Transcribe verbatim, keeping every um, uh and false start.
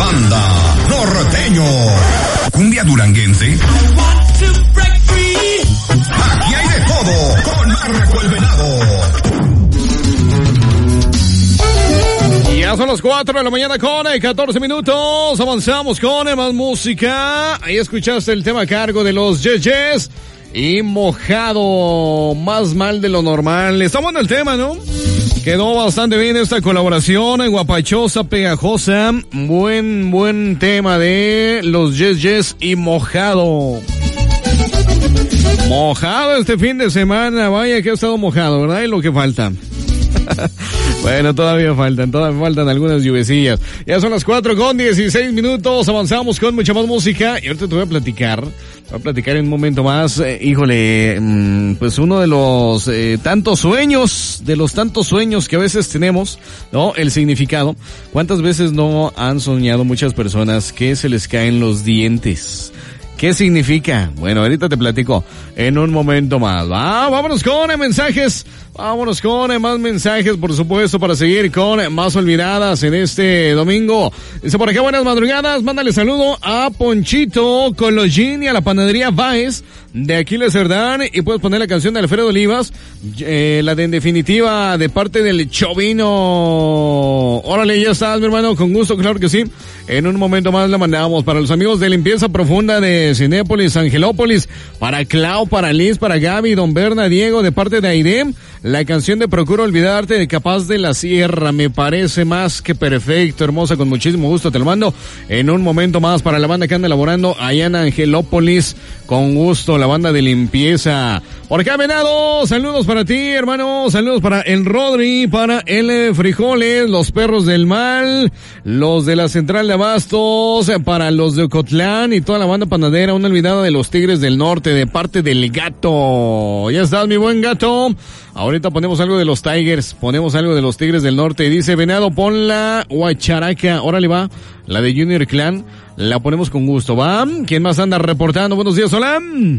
Anda Norteño. Cumbia duranguense. Aquí hay de todo con Marco el Venado. Ya son las cuatro de la mañana con catorce minutos. Avanzamos con más música. Ahí escuchaste el tema a cargo de los Yes Yes. Y Mojado, más mal de lo normal. Estamos en el tema, ¿no? Quedó bastante bien esta colaboración, guapachosa, pegajosa. Buen, buen tema de los Yes Yes y Mojado. Mojado este fin de semana, vaya que ha estado mojado, ¿verdad? Y lo que falta. Bueno, todavía faltan, todavía faltan algunas lluvecillas. Ya son las cuatro con dieciséis minutos, avanzamos con mucha más música. Y ahorita te voy a platicar, voy a platicar en un momento más, eh, híjole, mmm, pues uno de los eh, tantos sueños, de los tantos sueños que a veces tenemos, ¿no? El significado. ¿Cuántas veces no han soñado muchas personas que se les caen los dientes? ¿Qué significa? Bueno, ahorita te platico en un momento más. Ah, vámonos con mensajes. Vámonos con más mensajes, por supuesto, para seguir con más olvidadas en este domingo. Dice por acá, buenas madrugadas. Mándale saludo a Ponchito Cologín y a la panadería Baez de Aquiles Cerdán. Y puedes poner la canción de Alfredo Olivas, eh, la de En Definitiva, de parte del Chovino. Órale, ya estás, mi hermano, con gusto, claro que sí. En un momento más la mandamos para los amigos de Limpieza Profunda de Cinépolis, Angelópolis, para Clau, para Liz, para Gaby, Don Berna, Diego, de parte de Airem. La canción de Procuro Olvidarte de Capaz de la Sierra, me parece más que perfecto, hermosa, con muchísimo gusto, te lo mando en un momento más para la banda que anda elaborando allá en Angelópolis, con gusto, la banda de Limpieza. Por acá, Venado, saludos para ti, hermano, saludos para el Rodri, para el Frijoles, los Perros del Mal, los de la Central de Abastos, para los de Ocotlán y toda la banda panadera, una olvidada de los Tigres del Norte, de parte del Gato. Ya estás, mi buen Gato. Ahorita ponemos algo de los Tigers, ponemos algo de los Tigres del Norte. Y dice, Venado, pon la guacharaca. Órale, va, la de Junior Clan. La ponemos con gusto, ¿va? ¿Quién más anda reportando? Buenos días, hola.